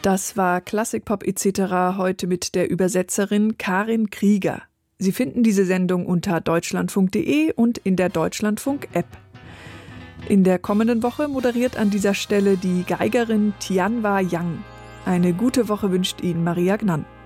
Das war Klassikpop etc. heute mit der Übersetzerin Karin Krieger. Sie finden diese Sendung unter deutschlandfunk.de und in der Deutschlandfunk-App. In der kommenden Woche moderiert an dieser Stelle die Geigerin Tianhua Yang. Eine gute Woche wünscht Ihnen Maria Gnann.